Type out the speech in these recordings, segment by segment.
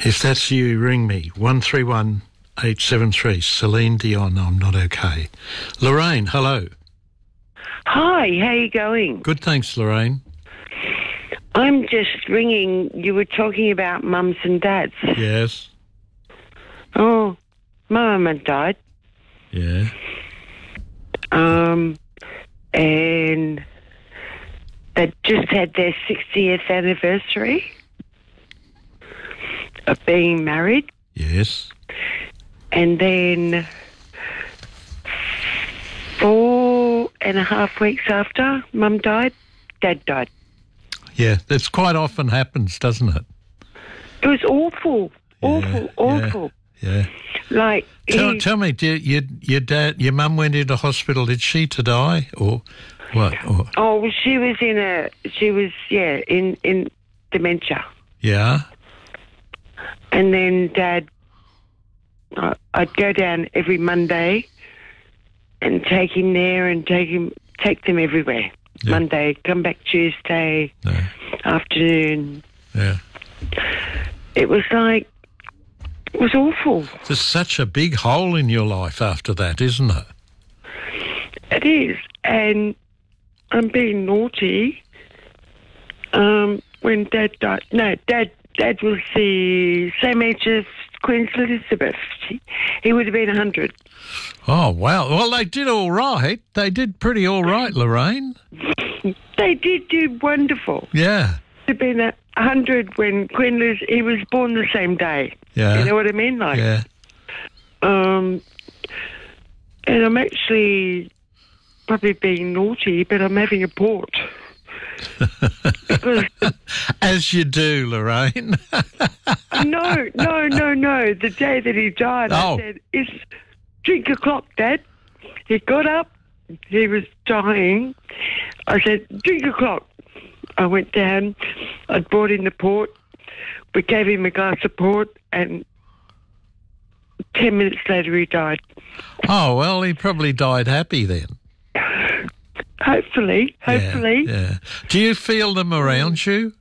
If that's you, ring me. 131 873. Celine Dion, I'm Not Okay. Lorraine, hello. Hi, how you going? Good, thanks, Lorraine. I'm just ringing. You were talking about mums and dads. Yes. Oh, my mum had died. Yeah. And they just had their 60th anniversary of being married. Yes. And then 4.5 weeks after Mum died, Dad died. Yeah, that's quite often happens, doesn't it? It was awful. Awful. Yeah. Like, Tell me, your mum went into hospital, did she, to die, or what? Or... Oh, well, she was in dementia. Yeah. And then Dad, I'd go down every Monday and take him there and take them everywhere. Yeah. Monday, come back Tuesday afternoon. Yeah. It was awful. There's such a big hole in your life after that, isn't it? It is. And I'm being naughty. When Dad died, Dad was the same age as Queen Elizabeth. He would have been 100. Oh, wow. Well, they did all right. They did pretty all right, Lorraine. They did do wonderful. Yeah. He'd been 100 when Queen Elizabeth, he was born the same day. Yeah. You know what I mean? Yeah. And I'm actually probably being naughty, but I'm having a port. Because as you do, Lorraine. No. The day that he died, I said, it's drink o'clock, Dad. He got up. He was dying. I said, drink o'clock. I went down. I brought in the port. We gave him a glass of port, and 10 minutes later he died. Oh, well, he probably died happy then. Hopefully. Yeah. Do you feel them around you?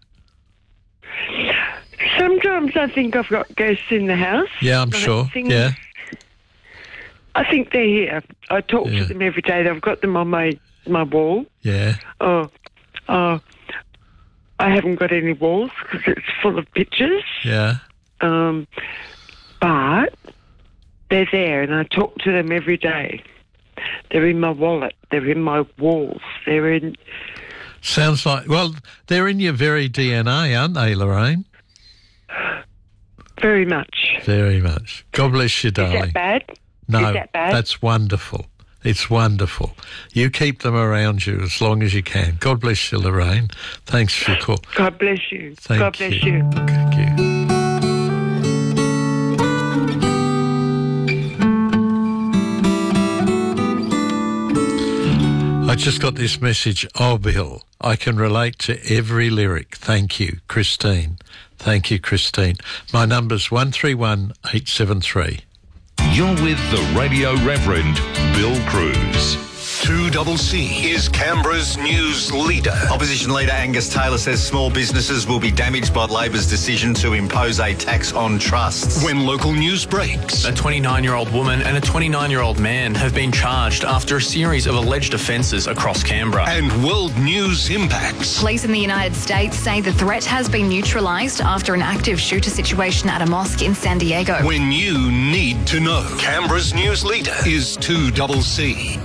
Sometimes I think I've got ghosts in the house. Yeah, I'm sure. Yeah. I think they're here. I talk to them every day. I've got them on my wall. Yeah. I haven't got any walls because it's full of pictures. Yeah. But they're there, and I talk to them every day. They're in my wallet. They're in my walls. They're in... Sounds like... Well, they're in your very DNA, aren't they, Lorraine? Very much. Very much. God bless you, darling. Is that bad? No, Is that bad? That's wonderful. It's wonderful. You keep them around you as long as you can. God bless you, Lorraine. Thanks for your call. God bless you. God bless you. Thank you. I just got this message. Oh, Bill, I can relate to every lyric. Thank you, Christine. Thank you, Christine. My number's 131 873. You're with the Radio Reverend Bill Cruz. 2CC is Canberra's news leader. Opposition leader Angus Taylor says small businesses will be damaged by Labor's decision to impose a tax on trusts. When local news breaks. A 29-year-old woman and a 29-year-old man have been charged after a series of alleged offences across Canberra. And world news impacts. Police in the United States say the threat has been neutralised after an active shooter situation at a mosque in San Diego. When you need to know. Canberra's news leader is 2CC.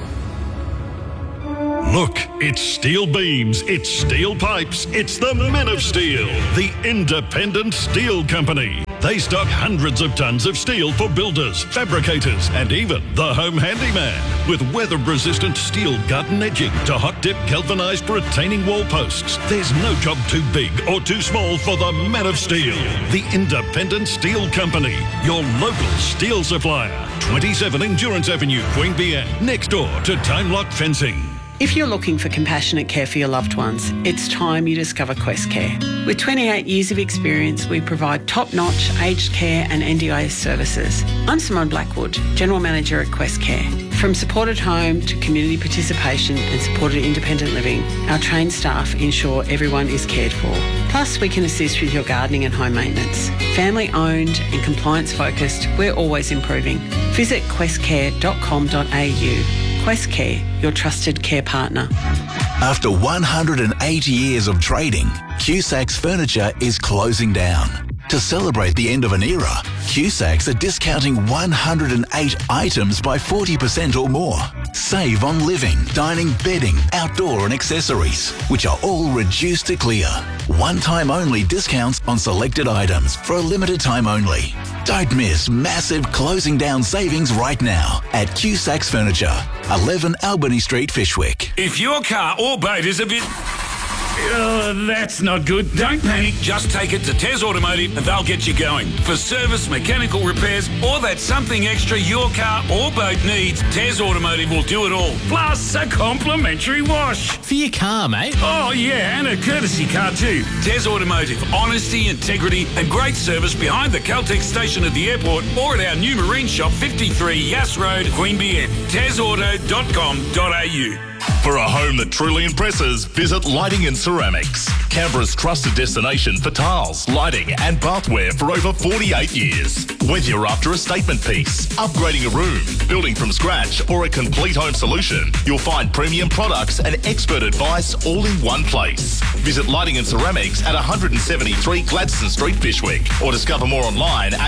Look, it's steel beams, it's steel pipes, it's the Men of Steel, the independent steel company. They stock hundreds of tons of steel for builders, fabricators, and even the home handyman. With weather-resistant steel garden edging to hot-dip galvanised retaining wall posts, there's no job too big or too small for the Men of Steel, the independent steel company, your local steel supplier. 27 Endurance Avenue, Queanbeyan, next door to Time Lock Fencing. If you're looking for compassionate care for your loved ones, it's time you discover Quest Care. With 28 years of experience, we provide top-notch aged care and NDIS services. I'm Simone Blackwood, General Manager at Quest Care. From supported home to community participation and supported independent living, our trained staff ensure everyone is cared for. Plus, we can assist with your gardening and home maintenance. Family-owned and compliance-focused, we're always improving. Visit questcare.com.au. Quest Care, your trusted care partner. After 180 years of trading, Cusacks Furniture is closing down. To celebrate the end of an era, Cusacks are discounting 108 items by 40% or more. Save on living, dining, bedding, outdoor and accessories, which are all reduced to clear. One-time only discounts on selected items for a limited time only. Don't miss massive closing down savings right now at Cusacks Furniture, 11 Albany Street, Fishwick. If your car or boat is a bit... that's not good. Don't panic. Just take it to Tez Automotive and they'll get you going. For service, mechanical repairs, or that something extra your car or boat needs, Tez Automotive will do it all. Plus a complimentary wash. For your car, mate. Oh, yeah, and a courtesy car too. Tez Automotive. Honesty, integrity and great service behind the Caltex station at the airport or at our new marine shop, 53 Yass Road, Queanbeyan. TezAuto.com.au. For a home that truly impresses, visit Lighting and Ceramics, Canberra's trusted destination for tiles, lighting and bathware for over 48 years. Whether you're after a statement piece, upgrading a room, building from scratch or a complete home solution, you'll find premium products and expert advice all in one place. Visit Lighting and Ceramics at 173 Gladstone Street, Fishwick, or discover more online at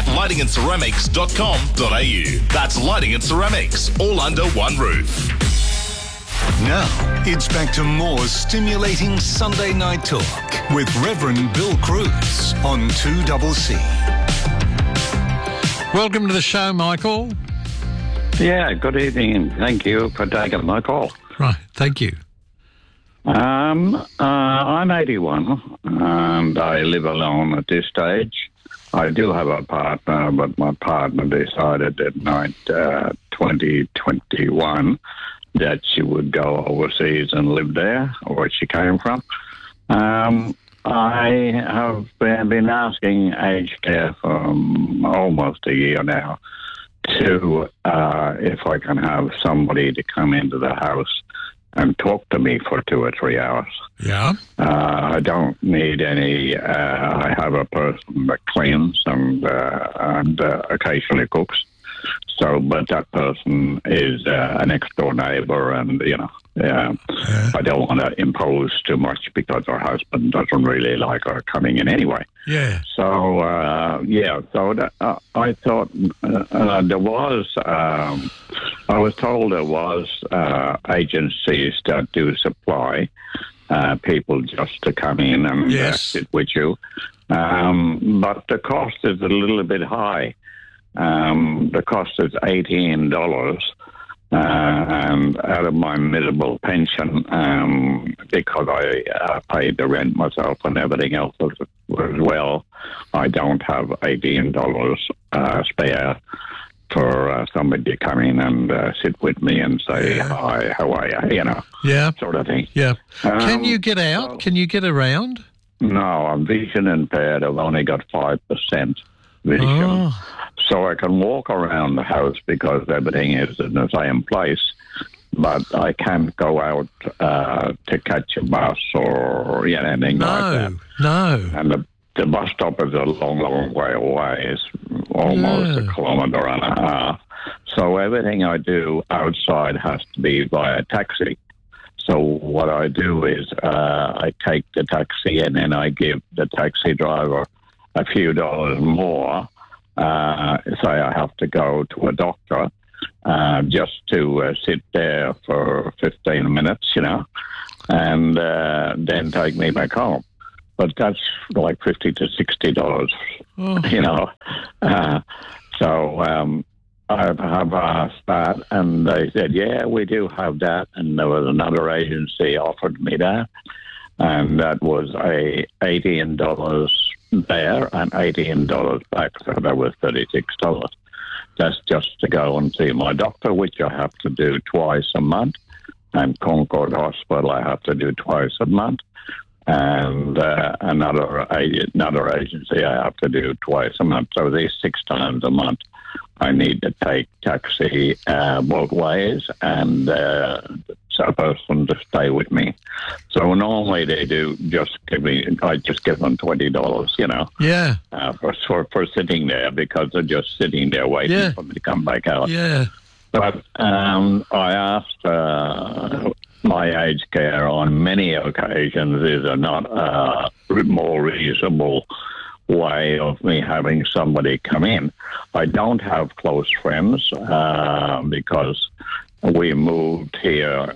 lightingandceramics.com.au. That's Lighting and Ceramics, all under one roof. Now, it's back to more stimulating Sunday night talk with Reverend Bill Cruz on 2CC. Welcome to the show, Michael. Yeah, good evening, and thank you for taking my call. Right, thank you. I'm 81, and I live alone at this stage. I do have a partner, but my partner decided at night 2021 that she would go overseas and live there, where she came from. I have been asking aged care for almost a year now to if I can have somebody to come into the house and talk to me for 2 or 3 hours. Yeah. I don't need any. I have a person that cleans and occasionally cooks. So, but that person is an next-door neighbour, and, I don't want to impose too much because her husband doesn't really like her coming in anyway. Yeah. So, I thought there was, I was told there was agencies that do supply people just to come in and sit with you. But the cost is a little bit high. The cost is $18, and out of my miserable pension, because I paid the rent myself and everything else as well, I don't have $18 spare for somebody to come in and sit with me and say, hi, how are you, sort of thing. Yeah. Can you get out? Can you get around? No, I'm vision impaired. I've only got 5% vision. Oh. So I can walk around the house because everything is in the same place, but I can't go out to catch a bus or anything like that. No. And the bus stop is a long, long way away. It's almost a kilometre and a half. So everything I do outside has to be via taxi. So what I do is I take the taxi and then I give the taxi driver a few dollars more. Say I have to go to a doctor just to sit there for 15 minutes, and then take me back home. But that's like $50 to $60, So I have asked that, and they said, yeah, we do have that. And there was another agency offered me that, and that was $18 there and $18 back, so that was $36. That's just to go and see my doctor, which I have to do twice a month. and Concord Hospital I have to do twice a month, and another agency I have to do twice a month. So these 6 times a month I need to take taxi both ways, and a person to stay with me. So normally they do I just give them $20, you know. Yeah. For sitting there, because they're just sitting there waiting for me to come back out. Yeah. But I asked my aged care on many occasions, is there not a more reasonable way of me having somebody come in? I don't have close friends because we moved here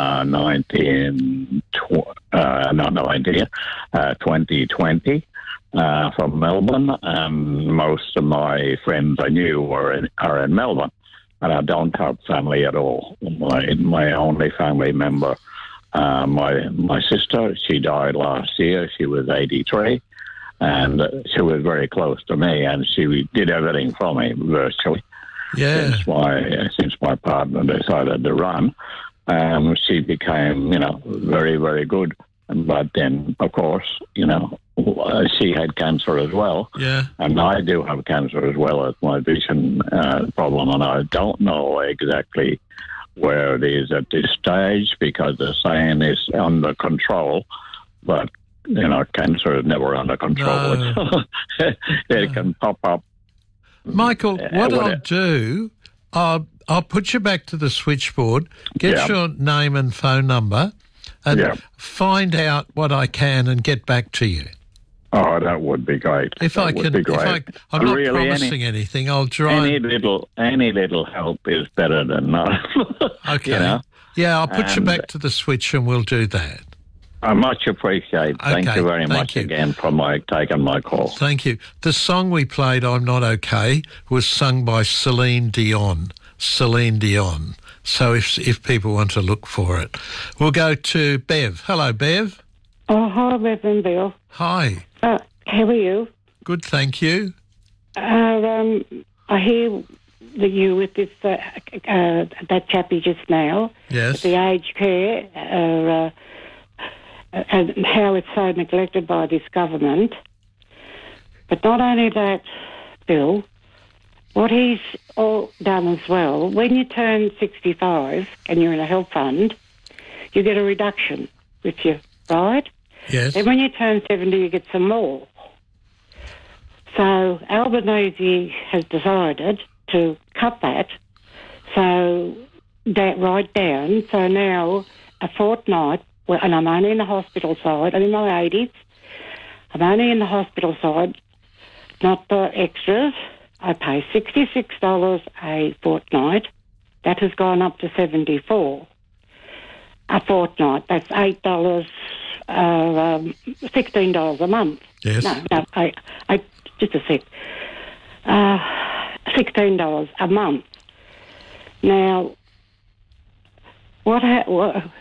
2020 from Melbourne, and most of my friends I knew are in Melbourne. And I don't have family at all. My only family member, my sister, she died last year. She was 83, and she was very close to me, and she did everything for me virtually. Yeah. Since my partner decided to run, she became, very, very good. But then, of course, she had cancer as well. Yeah. And I do have cancer as well as my vision problem. And I don't know exactly where it is at this stage, because they're saying it's under control. But, cancer is never under control. No. It can pop up. Michael, what I'll do, I'll put you back to the switchboard, get your name and phone number, and find out what I can and get back to you. Oh, that would be great. I'm not promising anything. I'll try. Any little help is better than none. Okay. Yeah, I'll put you back to the switch, and we'll do that. I much appreciate. Thank you very much again for taking my call. Thank you. The song we played, "I'm Not Okay," was sung by Celine Dion. Celine Dion. So if people want to look for it, we'll go to Bev. Hello, Bev. Oh, hi, Reverend Bill. Hi. How are you? Good, thank you. I hear that you with this that chappie just now. Yes. The aged care and how it's so neglected by this government. But not only that, Bill, what he's all done as well, when you turn 65 and you're in a health fund, you get a reduction with you, right? Yes. And when you turn 70, you get some more. So Albanese has decided to cut that, right down. So now a fortnight, and I'm only in the hospital side, I'm in my 80s, I'm only in the hospital side, not the extras. I pay $66 a fortnight. That has gone up to $74 a fortnight. That's $8, $16 a month. Yes. No, I just a sec. $16 a month. Now, a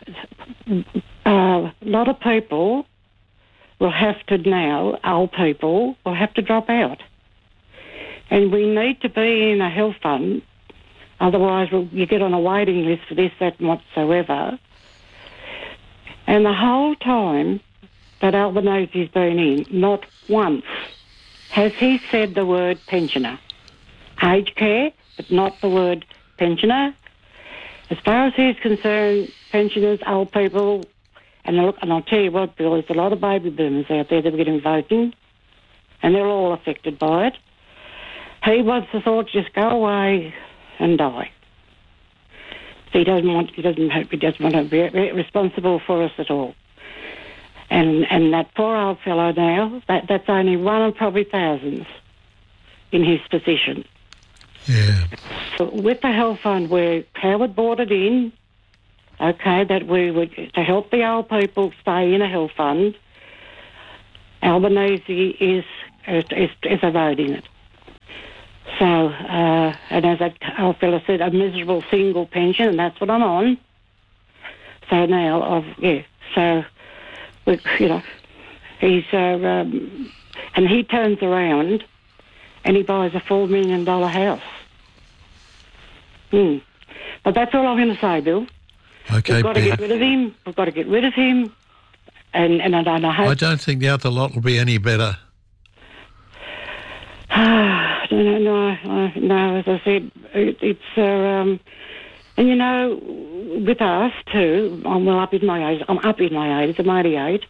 lot of people will have to now, old people, will have to drop out. And we need to be in a health fund, otherwise you get on a waiting list for this, that and whatsoever. And the whole time that Albanese's been in, not once has he said the word pensioner. Aged care, but not the word pensioner. As far as he's concerned, pensioners, old people, and I'll tell you what, Bill, there's a lot of baby boomers out there that are getting voting, and they're all affected by it. He wants the thought just go away and die. So he doesn't want to be responsible for us at all. And that poor old fellow now, that's only one of probably thousands in his position. Yeah. So with the health fund, where Howard brought it in, okay, that we would to help the old people stay in a health fund. Albanese is eroding it. So, and as that old fellow said, a miserable single pension, and that's what I'm on. So now, he's, and he turns around and he buys a $4 million house. But that's all I'm going to say, Bill. Okay, we've got to get rid of him. We've got to get rid of him. And I don't know how... I don't think the other lot will be any better. No, as I said, it's... and, you know, with us, too, I'm up in my age. I'm 88.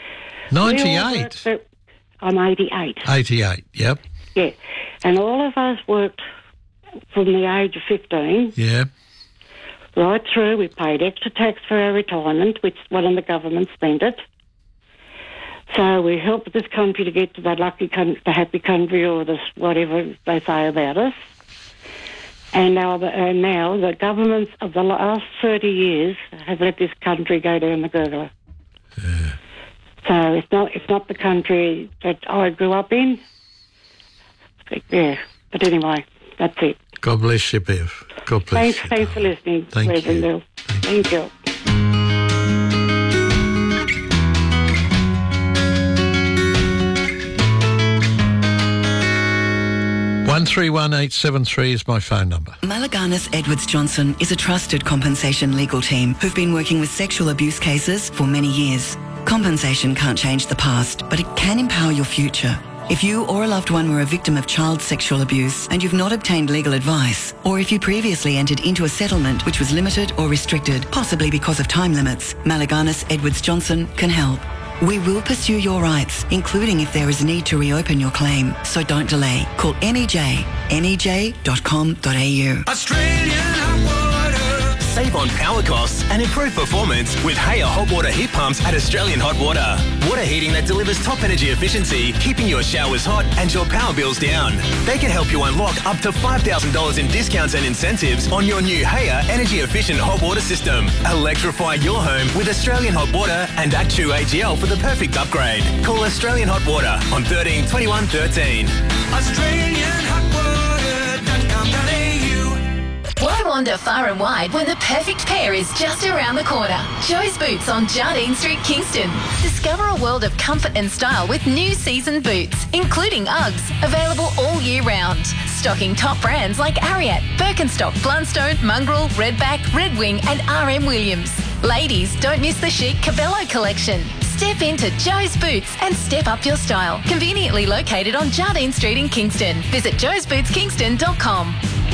98? I'm 88. 88, yep. Yeah. And all of us worked from the age of 15... Yeah. Right through. We paid extra tax for our retirement, which the government spent it. So we helped this country to get to the the happy country, or this whatever they say about us. And now the governments of the last 30 years have let this country go down the gurgler. Yeah. So it's not the country that I grew up in. Yeah, but anyway, that's it. God bless you, Bev. God bless you. Thanks for listening, Reverend Bill. Thank you. 131873 is my phone number. Malaganas Edwards Johnson is a trusted compensation legal team who've been working with sexual abuse cases for many years. Compensation can't change the past, but it can empower your future. If you or a loved one were a victim of child sexual abuse and you've not obtained legal advice, or if you previously entered into a settlement which was limited or restricted, possibly because of time limits, Malaganas Edwards Johnson can help. We will pursue your rights, including if there is a need to reopen your claim. So don't delay. Call MEJ, nej.com.au. Save on power costs and improve performance with Haya hot water heat pumps at Australian Hot Water. Water heating that delivers top energy efficiency, keeping your showers hot and your power bills down. They can help you unlock up to $5,000 in discounts and incentives on your new Haya energy efficient hot water system. Electrify your home with Australian Hot Water and Actu AGL for the perfect upgrade. Call Australian Hot Water on 13 21 13. Why wander far and wide when the perfect pair is just around the corner? Joe's Boots on Jardine Street, Kingston. Discover a world of comfort and style with new season boots, including Uggs, available all year round. Stocking top brands like Ariat, Birkenstock, Blundstone, Mongrel, Redback, Red Wing and RM Williams. Ladies, don't miss the chic Cabello collection. Step into Joe's Boots and step up your style. Conveniently located on Jardine Street in Kingston. Visit joesbootskingston.com.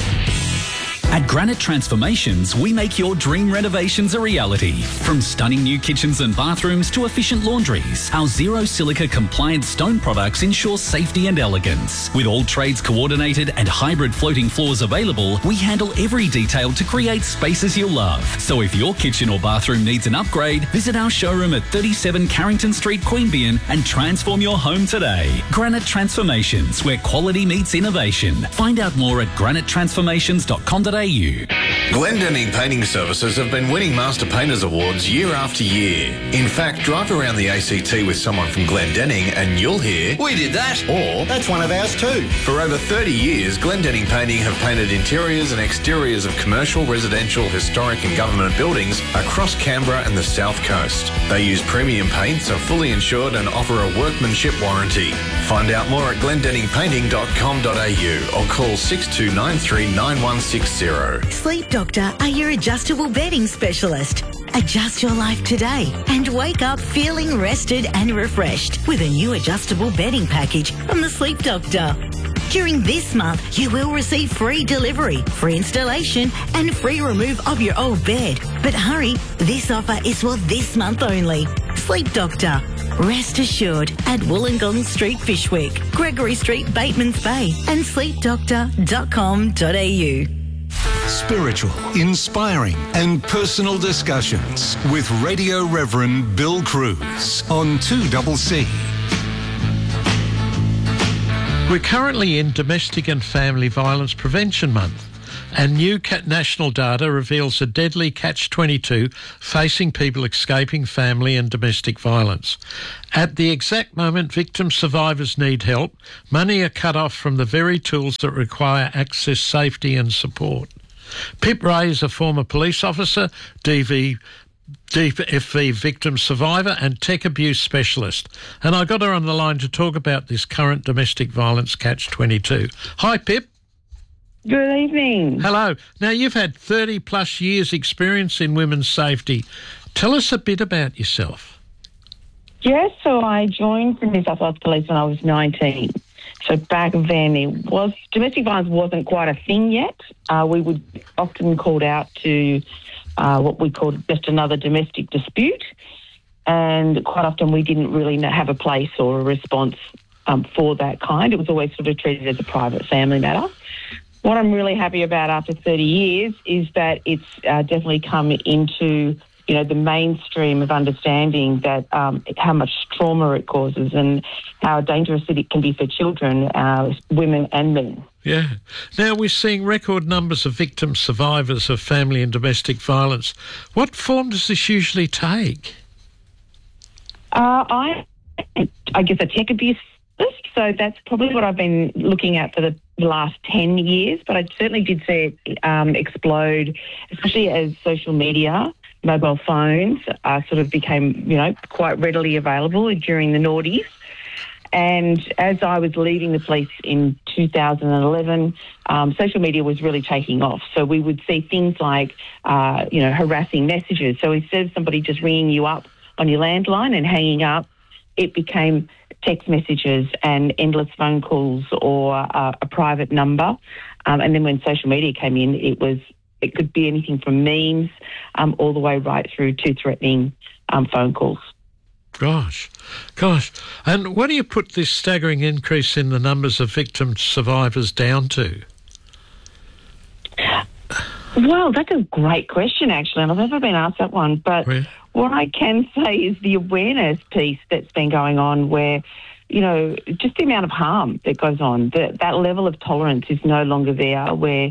At Granite Transformations, we make your dream renovations a reality. From stunning new kitchens and bathrooms to efficient laundries, our zero silica compliant stone products ensure safety and elegance. With all trades coordinated and hybrid floating floors available, we handle every detail to create spaces you'll love. So if your kitchen or bathroom needs an upgrade, visit our showroom at 37 Carrington Street, Queanbeyan and transform your home today. Granite Transformations, where quality meets innovation. Find out more at granitetransformations.com.au. Glendenning Painting Services have been winning Master Painters Awards year after year. In fact, drive around the ACT with someone from Glendenning and you'll hear, "We did that," or "That's one of ours too." For over 30 years, Glendenning Painting have painted interiors and exteriors of commercial, residential, historic and government buildings across Canberra and the South Coast. They use premium paints, are fully insured and offer a workmanship warranty. Find out more at glendenningpainting.com.au or call 6293 9160. Sleep Doctor are your adjustable bedding specialist. Adjust your life today and wake up feeling rested and refreshed with a new adjustable bedding package from the Sleep Doctor. During this month, you will receive free delivery, free installation and free remove of your old bed. But hurry, this offer is for this month only. Sleep Doctor. Rest assured at Wollongong Street, Fyshwick, Gregory Street, Batemans Bay and sleepdoctor.com.au. Spiritual, inspiring and personal discussions with Radio Reverend Bill Cruz on 2CC. We're currently in Domestic and Family Violence Prevention Month, and new national data reveals a deadly catch-22 facing people escaping family and domestic violence. At the exact moment victim survivors need help, money are cut off from the very tools that require access, safety and support. Pip Ray is a former police officer, DFV victim survivor and tech abuse specialist. And I got her on the line to talk about this current domestic violence catch-22. Hi, Pip. Good evening. Hello. Now, you've had 30 plus years experience in women's safety. Tell us a bit about yourself. Yes, so I joined the New South Wales Police when I was 19. So back then, domestic violence wasn't quite a thing yet. We would often called out to what we called just another domestic dispute. And quite often we didn't really have a place or a response for that kind. It was always sort of treated as a private family matter. What I'm really happy about after 30 years is that it's definitely come into, the mainstream of understanding that how much trauma it causes and how dangerous it can be for children, women and men. Yeah. Now, we're seeing record numbers of victim survivors of family and domestic violence. What form does this usually take? I guess a tech abuse list, so that's probably what I've been looking at for the last 10 years, but I certainly did see it explode, especially as social media, mobile phones sort of became, quite readily available during the noughties. And as I was leaving the police in 2011, social media was really taking off. So we would see things like, harassing messages. So instead of somebody just ringing you up on your landline and hanging up, it became text messages and endless phone calls or a private number. And then when social media came in, it could be anything from memes all the way right through to threatening phone calls. Gosh. And what do you put this staggering increase in the numbers of victim survivors down to? Well, that's a great question, actually, and I've never been asked that one. But what I can say is the awareness piece that's been going on where, just the amount of harm that goes on, that level of tolerance is no longer there where,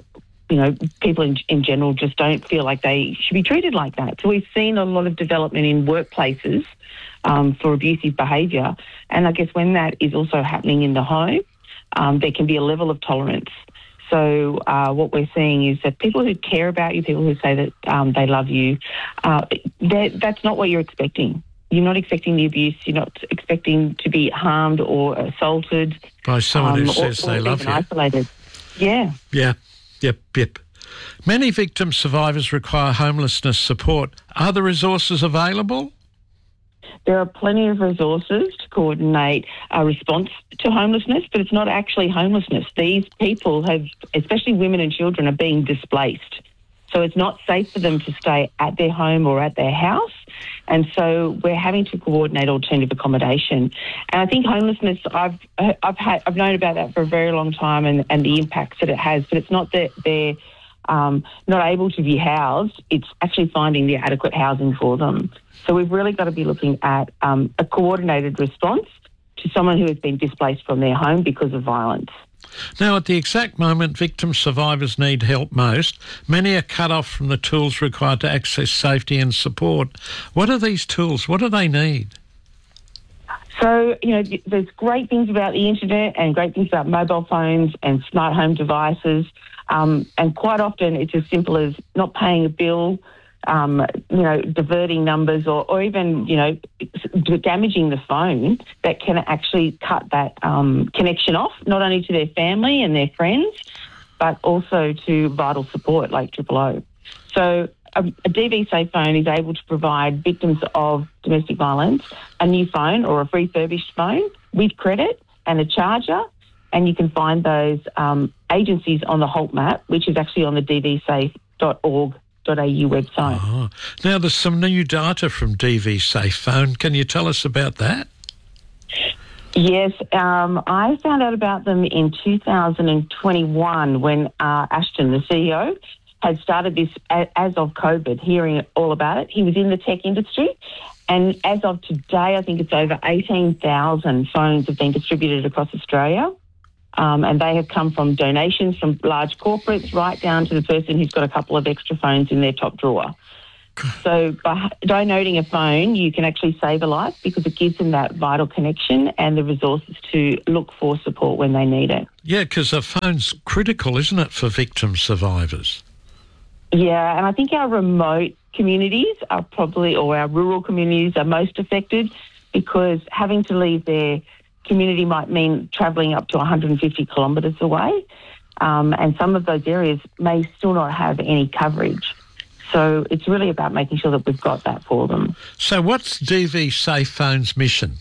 people in general just don't feel like they should be treated like that. So we've seen a lot of development in workplaces for abusive behaviour. And I guess when that is also happening in the home, there can be a level of tolerance. So what we're seeing is that people who care about you, people who say that they love you, that's not what you're expecting. You're not expecting the abuse. You're not expecting to be harmed or assaulted. By someone who says they love you. Isolated. Yeah. Yeah. Yep. Many victim survivors require homelessness support. Are the resources available? There are plenty of resources to coordinate a response to homelessness, but it's not actually homelessness. These people especially women and children, are being displaced. So it's not safe for them to stay at their home or at their house. And so we're having to coordinate alternative accommodation. And I think homelessness, I've known about that for a very long time and the impacts that it has, but it's not that they're not able to be housed. It's actually finding the adequate housing for them. So we've really got to be looking at a coordinated response to someone who has been displaced from their home because of violence. Now, at the exact moment victim survivors need help most, many are cut off from the tools required to access safety and support. What are these tools? What do they need? So, there's great things about the internet and great things about mobile phones and smart home devices. And quite often it's as simple as not paying a bill, diverting numbers or even, damaging the phone that can actually cut that connection off, not only to their family and their friends, but also to vital support like 000. So a DV Safe phone is able to provide victims of domestic violence a new phone or a refurbished phone with credit and a charger. And you can find those agencies on the HALT map, which is actually on the dvsafe.org.au website. Oh. Now, there's some new data from DV Safe Phone. Can you tell us about that? Yes, I found out about them in 2021 when Ashton, the CEO, had started this as of COVID, hearing all about it. He was in the tech industry, and as of today, I think it's over 18,000 phones have been distributed across Australia. And they have come from donations from large corporates right down to the person who's got a couple of extra phones in their top drawer. So by donating a phone, you can actually save a life because it gives them that vital connection and the resources to look for support when they need it. Yeah, because a phone's critical, isn't it, for victim survivors? Yeah, and I think our remote communities are probably, or our rural communities are most affected because having to leave their community might mean travelling up to 150 kilometres away. and some of those areas may still not have any coverage. So it's really about making sure that we've got that for them. So what's DV Safe Phone's mission?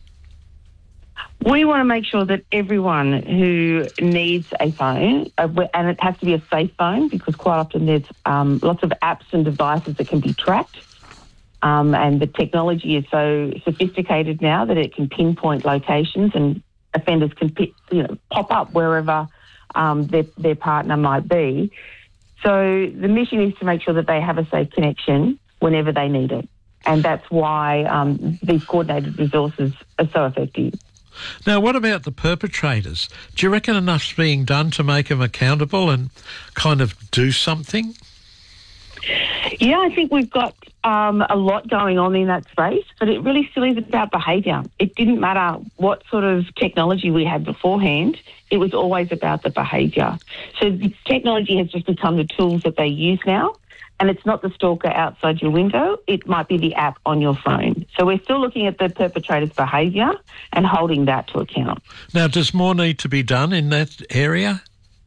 We want to make sure that everyone who needs a phone, and it has to be a safe phone because quite often there's lots of apps and devices that can be tracked, and the technology is so sophisticated now that it can pinpoint locations and offenders can pop up wherever their partner might be. So the mission is to make sure that they have a safe connection whenever they need it. And that's why these coordinated resources are so effective. Now, what about the perpetrators? Do you reckon enough's being done to make them accountable and kind of do something? Yeah, I think we've got a lot going on in that space, but it really still is about behaviour. It didn't matter what sort of technology we had beforehand, it was always about the behaviour. So the technology has just become the tools that they use now, and it's not the stalker outside your window, it might be the app on your phone. So we're still looking at the perpetrator's behaviour and holding that to account. Now, does more need to be done in that area?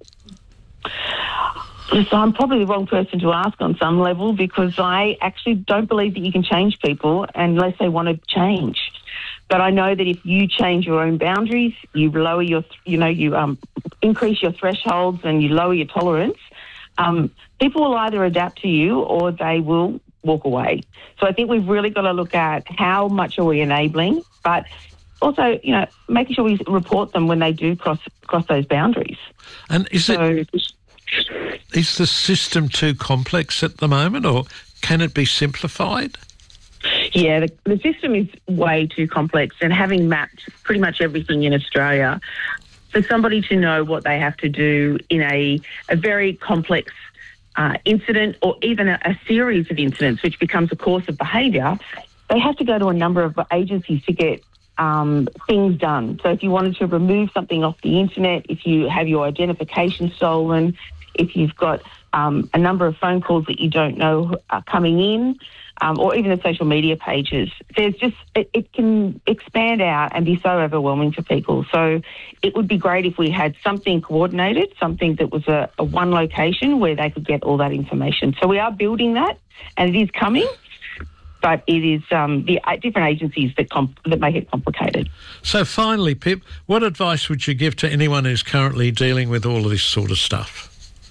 So I'm probably the wrong person to ask on some level because I actually don't believe that you can change people unless they want to change. But I know that if you change your own boundaries, you lower your, you increase your thresholds and you lower your tolerance, people will either adapt to you or they will walk away. So I think we've really got to look at how much are we enabling, but also, making sure we report them when they do cross those boundaries. And is the system too complex at the moment, or can it be simplified? Yeah, the system is way too complex, and having mapped pretty much everything in Australia, for somebody to know what they have to do in a very complex incident or even a series of incidents, which becomes a course of behaviour, they have to go to a number of agencies to get things done. So if you wanted to remove something off the internet, if you have your identification stolen, if you've got a number of phone calls that you don't know are coming in, or even the social media pages, there's just, it can expand out and be so overwhelming for people. So it would be great if we had something coordinated, something that was a one location where they could get all that information. So we are building that, and it is coming. But it is the different agencies that make it complicated. So finally, Pip, what advice would you give to anyone who's currently dealing with all of this sort of stuff?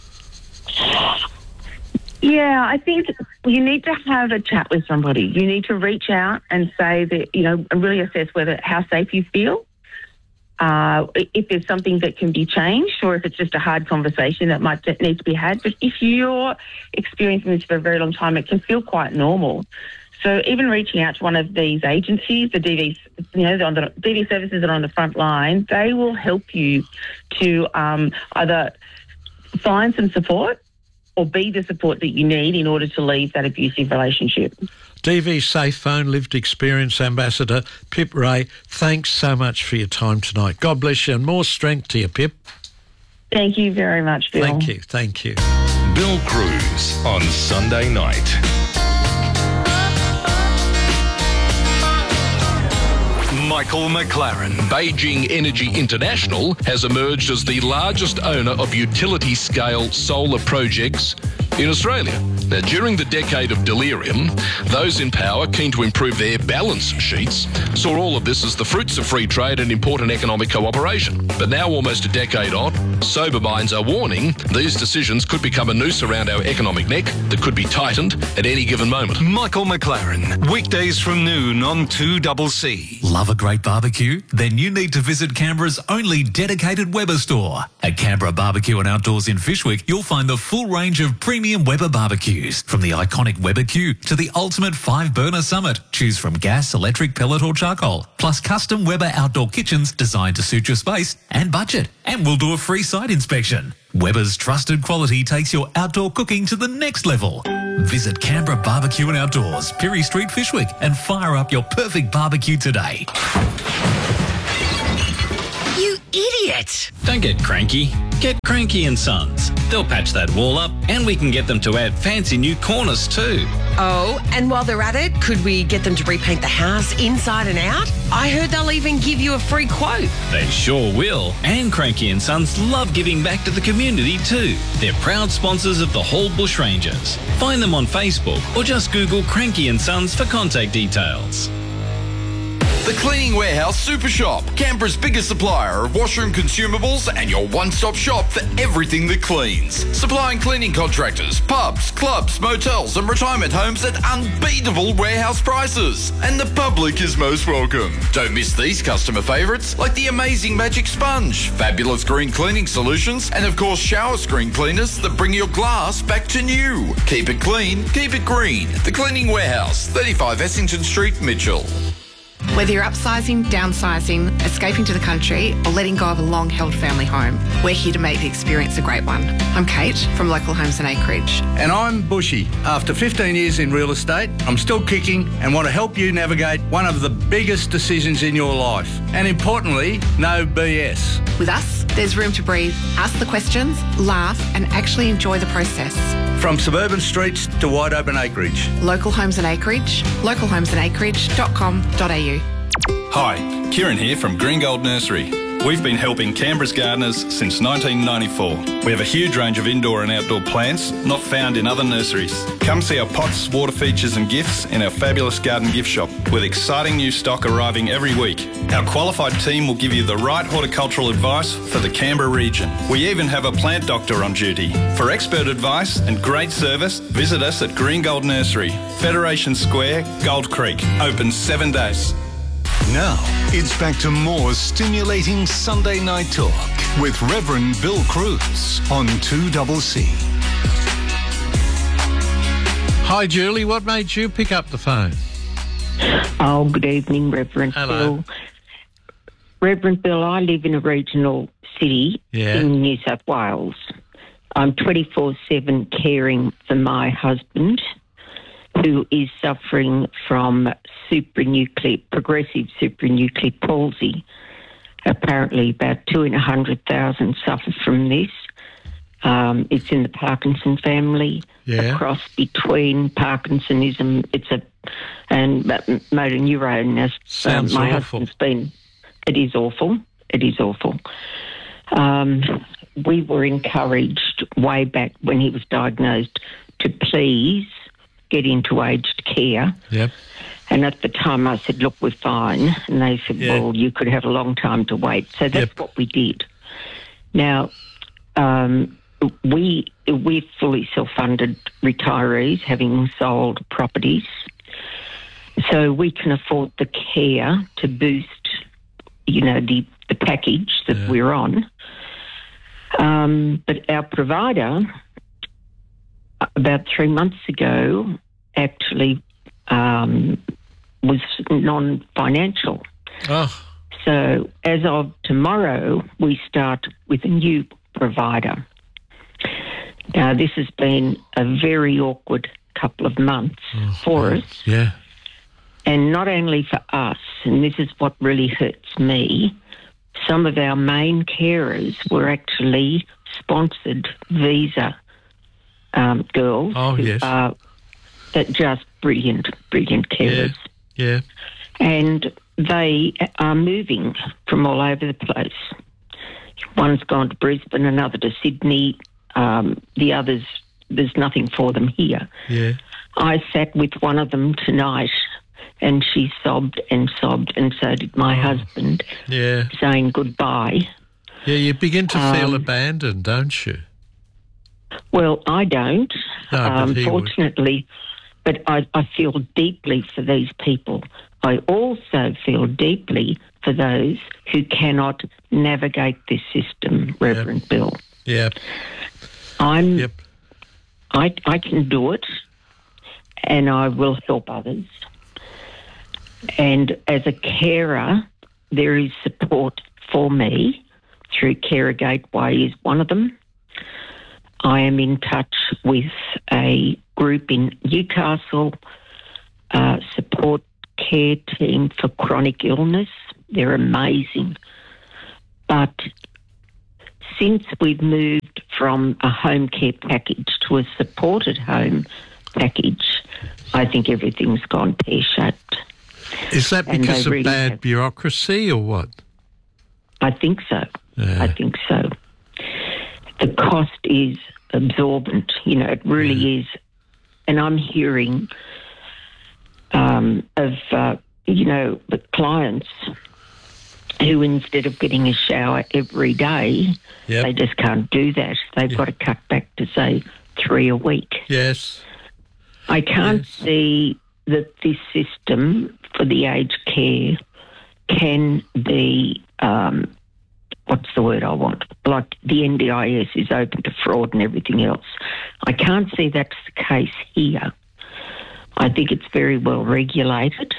Yeah, I think you need to have a chat with somebody. You need to reach out and say that, and really assess how safe you feel. If there's something that can be changed, or if it's just a hard conversation that might need to be had. But if you're experiencing this for a very long time, it can feel quite normal. So even reaching out to one of these agencies, the DV, the DV services that are on the front line, they will help you to either find some support or be the support that you need in order to leave that abusive relationship. DV Safe Phone Lived Experience Ambassador Pip Ray, thanks so much for your time tonight. God bless you and more strength to you, Pip. Thank you very much, Bill. Thank you. Bill Cruz on Sunday night. Michael McLaren. Beijing Energy International has emerged as the largest owner of utility-scale solar projects in Australia. Now, during the decade of delirium, those in power keen to improve their balance sheets saw all of this as the fruits of free trade and important economic cooperation. But now, almost a decade on, sober minds are warning these decisions could become a noose around our economic neck that could be tightened at any given moment. Michael McLaren, weekdays from noon on 2CC. Love a great barbecue? Then you need to visit Canberra's only dedicated Weber store. At Canberra Barbecue and Outdoors in Fyshwick, you'll find the full range of premium Weber barbecues. From the iconic Weber Q to the ultimate 5-burner Summit. Choose from gas, electric, pellet or charcoal. Plus custom Weber outdoor kitchens designed to suit your space and budget. And we'll do a free site inspection. Weber's trusted quality takes your outdoor cooking to the next level. Visit Canberra Barbecue and Outdoors, Pirie Street, Fyshwick, and fire up your perfect barbecue today. You idiot! Don't get cranky. Get Cranky and Sons. They'll patch that wall up and we can get them to add fancy new corners too. Oh, and while they're at it, could we get them to repaint the house inside and out? I heard they'll even give you a free quote. They sure will. And Cranky and Sons love giving back to the community too. They're proud sponsors of the Hall Bushrangers. Find them on Facebook or just Google Cranky and Sons for contact details. The Cleaning Warehouse Super Shop, Canberra's biggest supplier of washroom consumables and your one-stop shop for everything that cleans. Supplying cleaning contractors, pubs, clubs, motels and retirement homes at unbeatable warehouse prices. And the public is most welcome. Don't miss these customer favourites like the amazing Magic Sponge, fabulous green cleaning solutions and of course shower screen cleaners that bring your glass back to new. Keep it clean, keep it green. The Cleaning Warehouse, 35 Essington Street, Mitchell. Whether you're upsizing, downsizing, escaping to the country, or letting go of a long-held family home, we're here to make the experience a great one. I'm Kate from Local Homes and Acreage. And I'm Bushy. After 15 years in real estate, I'm still kicking and want to help you navigate one of the biggest decisions in your life. And importantly, no BS. With us, there's room to breathe, ask the questions, laugh, and actually enjoy the process. From suburban streets to wide open acreage. Local Homes and Acreage, localhomesandacreage.com.au. Hi, Kieran here from Green Gold Nursery. We've been helping Canberra's gardeners since 1994. We have a huge range of indoor and outdoor plants not found in other nurseries. Come see our pots, water features and gifts in our fabulous garden gift shop with exciting new stock arriving every week. Our qualified team will give you the right horticultural advice for the Canberra region. We even have a plant doctor on duty. For expert advice and great service, visit us at Green Gold Nursery, Federation Square, Gold Creek. Open 7 days. Now, it's back to more stimulating Sunday Night Talk with Reverend Bill Cruz on 2CC. Hi, Julie. What made you pick up the phone? Oh, good evening, Reverend Bill. Reverend Bill, I live in a regional city in New South Wales. I'm 24/7 caring for my husband, who is suffering from progressive supranuclear palsy. Apparently about 200,000 suffer from this. It's in the Parkinson family. A cross between Parkinsonism, and motor neurone. Sounds my awful. husband's been. It is awful. It is awful. We were encouraged way back when he was diagnosed to please get into aged care. Yep. And at the time I said, look, we're fine. And they said, well, you could have a long time to wait. So that's what we did. Now, we're fully self-funded retirees, having sold properties. So we can afford the care to boost, the package that we're on. But our provider, about 3 months ago, actually was non-financial. Oh. So as of tomorrow, we start with a new provider. Now, this has been a very awkward couple of months for us. Yeah. And not only for us, and this is what really hurts me, some of our main carers were actually sponsored visa girls who are just brilliant carers. Yeah. And they are moving from all over the place. One's gone to Brisbane, another to Sydney. The others, there's nothing for them here. Yeah. I sat with one of them tonight and she sobbed and sobbed, and so did my husband, saying goodbye. Yeah, you begin to feel abandoned, don't you? Well, I don't, but he fortunately, but I feel deeply for these people. I also feel deeply for those who cannot navigate this system, Reverend Bill. Yeah. I can do it, and I will help others. And as a carer, there is support for me through Carer Gateway is one of them. I am in touch with a group in Newcastle, support care team for chronic illness. They're amazing. But since we've moved from a home care package to a supported home package, I think everything's gone pear-shaped. Is that because of bad bureaucracy or what? I think so. Yeah. I think so. The cost is absorbent. It really is. And I'm hearing of the clients who, instead of getting a shower every day, they just can't do that. They've got to cut back to, say, 3 a week. Yes. I can't see that this system for the aged care can be, what's the word I want? Like the NDIS is open to fraud and everything else. I can't see that's the case here. I think it's very well regulated.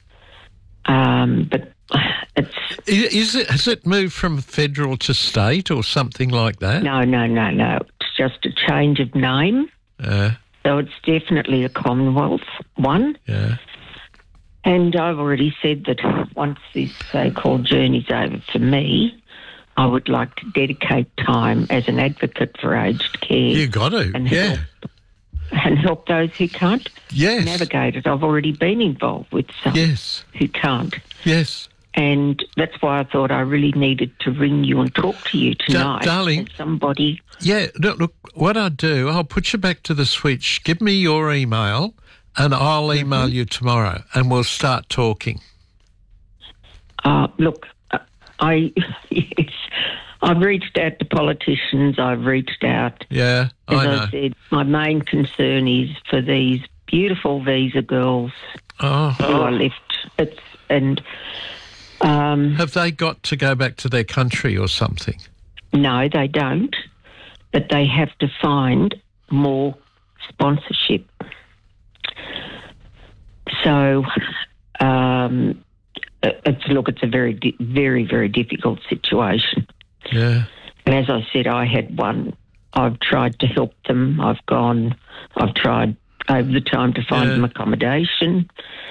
But has it moved from federal to state or something like that? No. It's just a change of name. So it's definitely a Commonwealth one. Yeah. And I've already said that once this so-called journey's over for me, I would like to dedicate time as an advocate for aged care. You got to, and help those who can't Yes. navigate it. I've already been involved with some who can't. Yes. And that's why I thought I really needed to ring you and talk to you tonight. Darling. As somebody. Yeah, look, what I'll do, I'll put you back to the switch. Give me your email and I'll email you tomorrow and we'll start talking. Look, I've reached out to politicians. I've reached out. Yeah, I know. As I said, my main concern is for these beautiful visa girls who are left. Have they got to go back to their country or something? No, they don't. But they have to find more sponsorship. So, it's a very, very, very difficult situation. Yeah. And as I said, I had one. I've tried to help them. I've tried over the time to find them accommodation.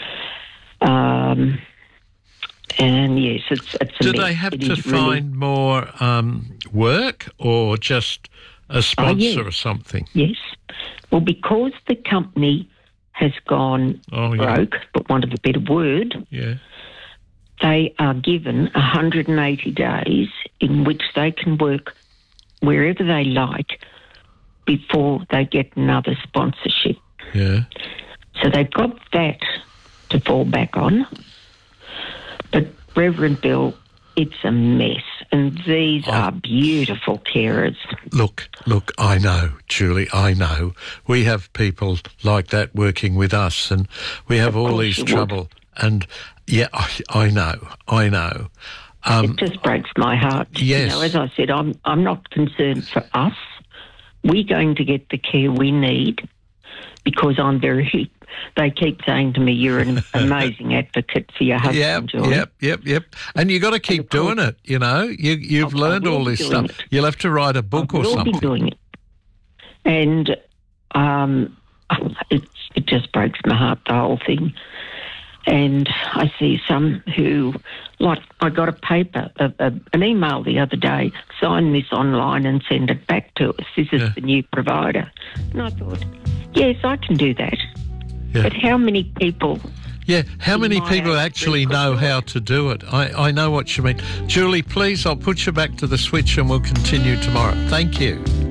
And yes, it's a Do mess. they have to find more work or just a sponsor or something? Yes. Well, because the company has gone broke, but want of a better word, they are given 180 days in which they can work wherever they like before they get another sponsorship. Yeah. So they've got that to fall back on. But, Reverend Bill, it's a mess. And these are beautiful carers. Look, I know, Julie, I know. We have people like that working with us and we have all these trouble. And, I know. It just breaks my heart. Yes. As I said, I'm not concerned for us. We're going to get the care we need because they keep saying to me, you're an amazing advocate for your husband, Julie. Yep. And you got to keep doing it, You've learned all this stuff. You'll have to write a book or something. I will be doing it. And it just breaks my heart, the whole thing. And I see some who, like, I got a paper, an email the other day, sign this online and send it back to us. This is the new provider. And I thought, yes, I can do that. Yeah. But how many people... Yeah, how many people actually know how to do it? I know what you mean. Julie, please, I'll put you back to the switch and we'll continue tomorrow. Thank you.